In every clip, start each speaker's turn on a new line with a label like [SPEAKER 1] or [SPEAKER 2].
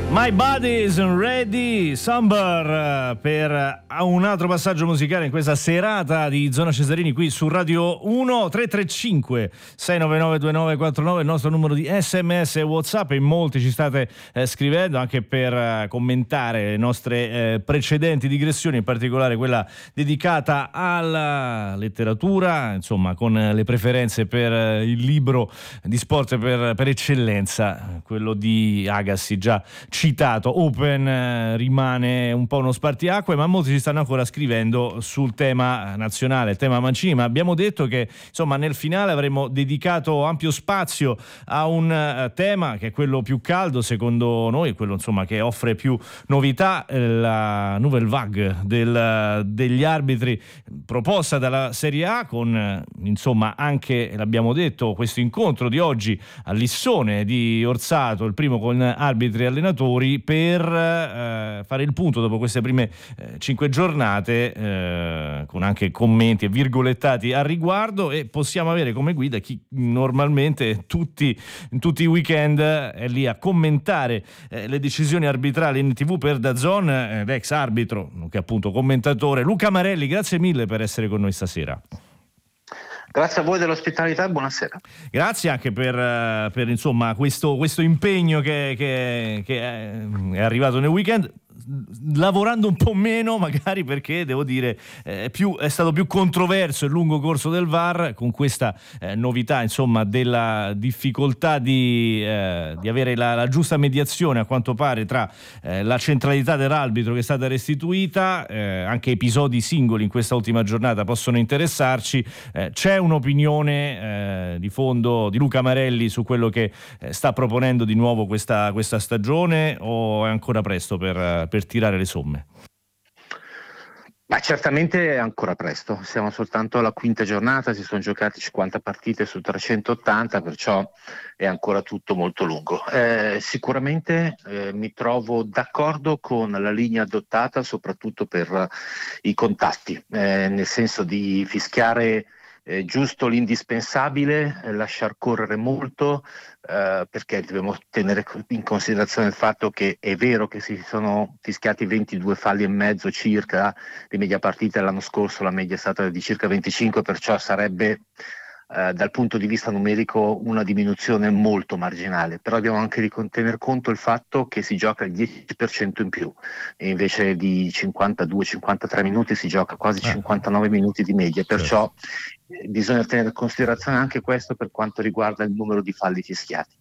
[SPEAKER 1] My Body is Ready, Somber, per un altro passaggio musicale in questa serata di Zona Cesarini qui su Radio 1. 335 699 2949 il nostro numero di SMS e WhatsApp, e in molti ci state scrivendo anche per commentare le nostre precedenti digressioni, in particolare quella dedicata alla letteratura, insomma con le preferenze per il libro di sport per eccellenza, quello di Agassi già citato. Open rimane un po' uno spartiacque, ma molti ci stanno ancora scrivendo sul tema nazionale, il tema Mancini, ma abbiamo detto che insomma nel finale avremmo dedicato ampio spazio a un tema che è quello più caldo secondo noi, quello insomma che offre più novità, la nouvelle vague degli arbitri proposta dalla Serie A, con insomma anche, l'abbiamo detto, questo incontro di oggi a Lissone di Orsato, il primo con arbitri e allenatori, per fare il punto dopo queste prime 5 giornate, con anche commenti e virgolettati al riguardo, e possiamo avere come guida chi normalmente in tutti i weekend è lì a commentare le decisioni arbitrali in TV per DAZN, l'ex arbitro che appunto commentatore Luca Marelli. Grazie mille per essere con noi stasera.
[SPEAKER 2] Grazie a voi dell'ospitalità e buonasera.
[SPEAKER 1] Grazie anche per insomma questo impegno che è arrivato nel weekend, lavorando un po' meno magari, perché devo dire è stato più controverso il lungo corso del VAR, con questa novità insomma della difficoltà di avere la giusta mediazione a quanto pare tra la centralità dell'arbitro che è stata restituita, anche episodi singoli in questa ultima giornata possono interessarci. C'è un'opinione di fondo di Luca Marelli su quello che sta proponendo di nuovo questa stagione, o è ancora presto per tirare le somme?
[SPEAKER 2] Ma certamente è ancora presto, siamo soltanto alla quinta giornata, si sono giocati 50 partite su 380, perciò è ancora tutto molto lungo. Sicuramente mi trovo d'accordo con la linea adottata, soprattutto per i contatti, nel senso di fischiare giusto l'indispensabile, lasciar correre molto, perché dobbiamo tenere in considerazione il fatto che è vero che si sono fischiati 22 falli e mezzo circa di media partita, l'anno scorso la media è stata di circa 25, perciò sarebbe dal punto di vista numerico una diminuzione molto marginale, però dobbiamo anche tener conto il fatto che si gioca il 10% in più, e invece di 52-53 minuti si gioca quasi 59 minuti di media, perciò bisogna tenere in considerazione anche questo per quanto riguarda il numero di falli fischiati.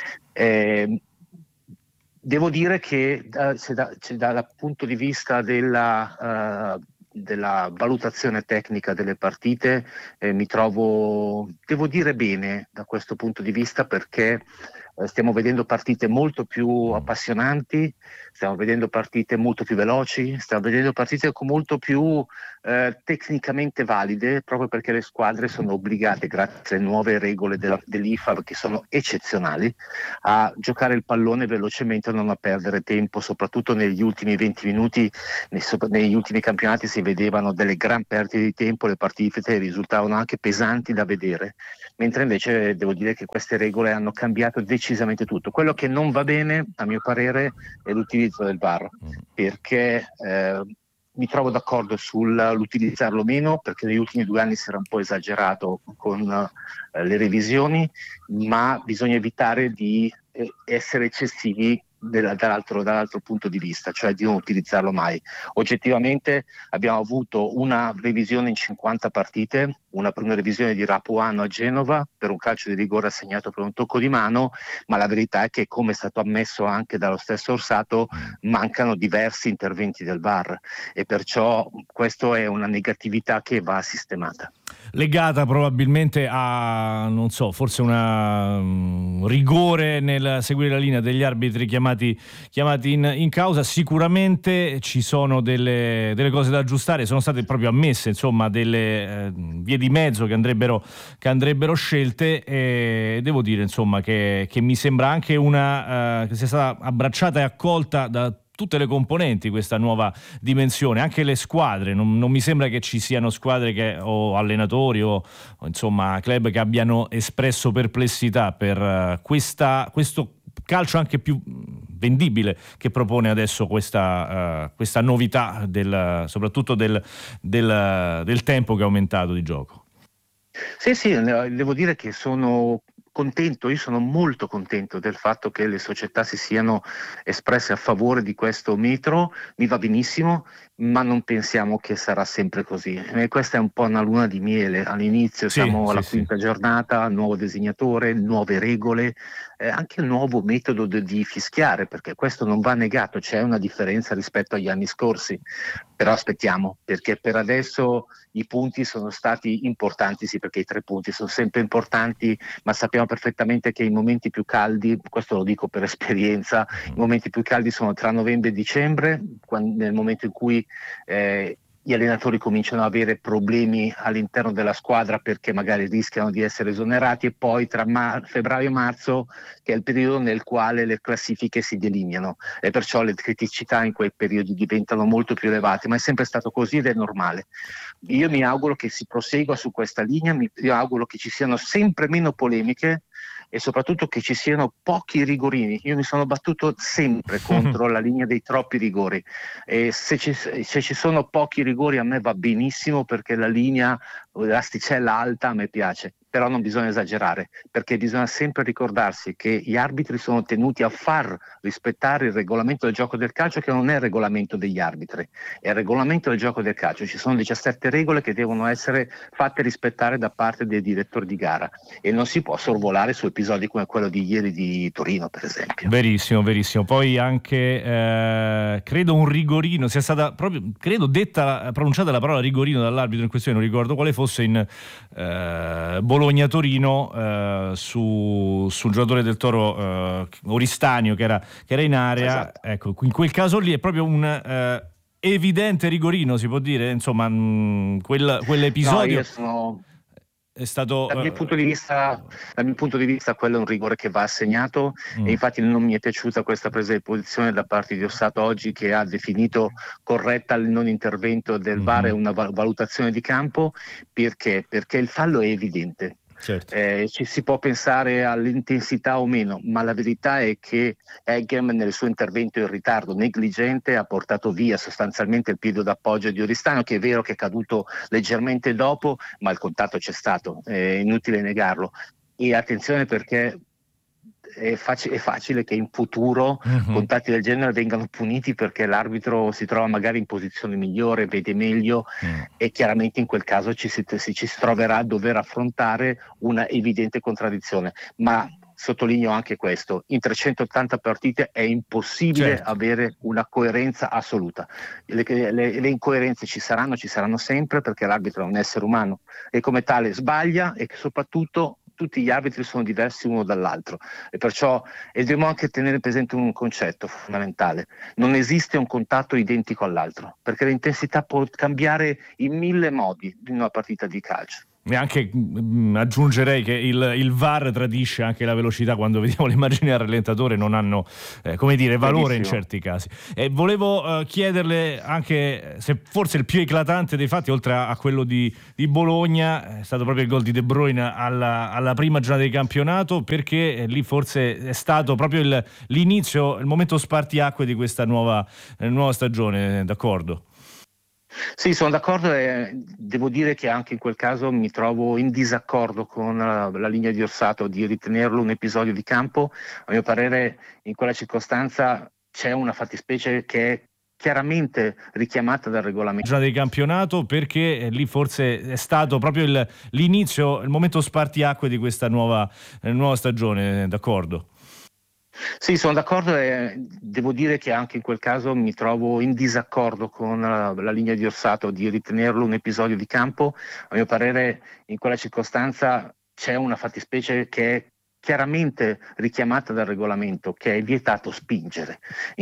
[SPEAKER 2] Devo dire che dal punto di vista della valutazione tecnica delle partite mi trovo, devo dire, bene da questo punto di vista, perché stiamo vedendo partite molto più appassionanti, stiamo vedendo partite molto più veloci, stiamo vedendo partite molto più tecnicamente valide, proprio perché le squadre sono obbligate, grazie alle nuove regole dell'IFAB che sono eccezionali, a giocare il pallone velocemente e non a perdere tempo. Soprattutto negli ultimi 20 minuti, negli ultimi campionati si vedevano delle gran perdite di tempo, le partite risultavano anche pesanti da vedere, mentre invece devo dire che queste regole hanno cambiato decisamente tutto. Quello che non va bene, a mio parere, è l'utilizzo del VAR, perché mi trovo d'accordo sull'utilizzarlo meno, perché negli ultimi 2 anni si era un po' esagerato con le revisioni, ma bisogna evitare di essere eccessivi dall'altro punto di vista, cioè di non utilizzarlo mai. Oggettivamente abbiamo avuto una revisione in 50 partite, una prima revisione di Rapuano a Genova per un calcio di rigore assegnato per un tocco di mano, ma la verità è che, come è stato ammesso anche dallo stesso Orsato, mancano diversi interventi del VAR, e perciò questo è una negatività che va sistemata.
[SPEAKER 1] Legata probabilmente a, non so, forse un rigore nel seguire la linea degli arbitri chiamati in causa. Sicuramente ci sono delle cose da aggiustare, sono state proprio ammesse insomma delle vie di mezzo che andrebbero scelte, e devo dire insomma che mi sembra anche che sia stata abbracciata e accolta da tutte le componenti questa nuova dimensione, anche le squadre. Non mi sembra che ci siano squadre o allenatori o insomma club che abbiano espresso perplessità per questo calcio anche più vendibile che propone adesso questa novità soprattutto del tempo che è aumentato di gioco.
[SPEAKER 2] Sì, devo dire che sono contento, io sono molto contento del fatto che le società si siano espresse a favore di questo metro, mi va benissimo, ma non pensiamo che sarà sempre così. Questa è un po' una luna di miele, all'inizio siamo alla quinta giornata, nuovo disegnatore, nuove regole, anche il nuovo metodo di fischiare, perché questo non va negato, c'è una differenza rispetto agli anni scorsi, però aspettiamo, perché per adesso i punti sono stati importanti, sì, perché i 3 punti sono sempre importanti, ma sappiamo perfettamente che i momenti più caldi, questo lo dico per esperienza, i momenti più caldi sono tra novembre e dicembre, nel momento in cui gli allenatori cominciano ad avere problemi all'interno della squadra perché magari rischiano di essere esonerati, e poi tra febbraio e marzo, che è il periodo nel quale le classifiche si delineano, e perciò le criticità in quei periodi diventano molto più elevate, ma è sempre stato così ed è normale. Io mi auguro che si prosegua su questa linea, io auguro che ci siano sempre meno polemiche e soprattutto che ci siano pochi rigorini. Io mi sono battuto sempre contro la linea dei troppi rigori, e se ci sono pochi rigori a me va benissimo, perché la linea, l'asticella alta a me piace, però non bisogna esagerare, perché bisogna sempre ricordarsi che gli arbitri sono tenuti a far rispettare il regolamento del gioco del calcio, che non è il regolamento degli arbitri, è il regolamento del gioco del calcio. Ci sono 17 regole che devono essere fatte rispettare da parte dei direttori di gara, e non si può sorvolare su episodi come quello di ieri di Torino, per esempio.
[SPEAKER 1] Verissimo. Poi anche credo un rigorino sia stata proprio, pronunciata la parola rigorino dall'arbitro in questione, non ricordo quale fosse, in Bologna-Torino, sul giocatore del Toro, Oristanio, che era in area.
[SPEAKER 2] Esatto.
[SPEAKER 1] Ecco, in quel caso lì è proprio un evidente rigorino, si può dire, insomma, quell'episodio. È stato
[SPEAKER 2] dal mio punto di vista quello è un rigore che va assegnato, e infatti non mi è piaciuta questa presa di posizione da parte di Ossato oggi, che ha definito corretta il non intervento del VAR e una valutazione di campo. Perché il fallo è evidente.
[SPEAKER 1] Certo.
[SPEAKER 2] Ci si può pensare all'intensità o meno, ma la verità è che Eggem, nel suo intervento in ritardo negligente, ha portato via sostanzialmente il piede d'appoggio di Oristano, che è vero che è caduto leggermente dopo, ma il contatto c'è stato, è inutile negarlo. E attenzione, perché è facile che in futuro contatti del genere vengano puniti, perché l'arbitro si trova magari in posizione migliore, vede meglio, e chiaramente in quel caso ci si troverà a dover affrontare una evidente contraddizione. Ma sottolineo anche questo: in 380 partite è impossibile avere una coerenza assoluta. Le incoerenze ci saranno sempre, perché l'arbitro è un essere umano e come tale sbaglia, e che soprattutto tutti gli arbitri sono diversi uno dall'altro, e perciò dobbiamo anche tenere presente un concetto fondamentale: non esiste un contatto identico all'altro, perché l'intensità può cambiare in 1000 modi in una partita di calcio.
[SPEAKER 1] E anche aggiungerei che il VAR tradisce anche la velocità. Quando vediamo le immagini al rallentatore non hanno valore in certi casi. E volevo chiederle anche se forse il più eclatante dei fatti, oltre a quello di Bologna, è stato proprio il gol di De Bruyne alla prima giornata di campionato, perché lì forse è stato proprio l'inizio, il momento spartiacque di questa nuova stagione, d'accordo?
[SPEAKER 2] Sì, sono d'accordo, e devo dire che anche in quel caso mi trovo in disaccordo con la linea di Orsato di ritenerlo un episodio di campo. A mio parere in quella circostanza c'è una fattispecie che è chiaramente richiamata dal regolamento.
[SPEAKER 1] Giornata di campionato, perché lì forse è stato proprio l'inizio, il momento spartiacque di questa nuova stagione, d'accordo?
[SPEAKER 2] Sì, sono d'accordo, e devo dire che anche in quel caso mi trovo in disaccordo con la linea di Orsato di ritenerlo un episodio di campo. A mio parere in quella circostanza c'è una fattispecie che è chiaramente richiamata dal regolamento, che è vietato spingere.